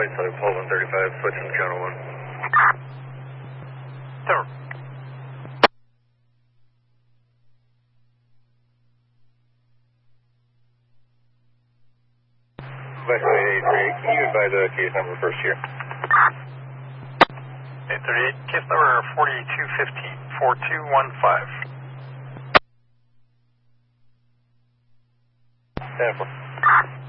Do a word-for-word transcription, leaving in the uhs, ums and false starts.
flight side, Apollo one thirty-five, switching to channel one. Sir. Vector eight thirty-eight, can you advise the case number first here? eight thirty-eight, case number forty-two fifteen, four two one five. ten four.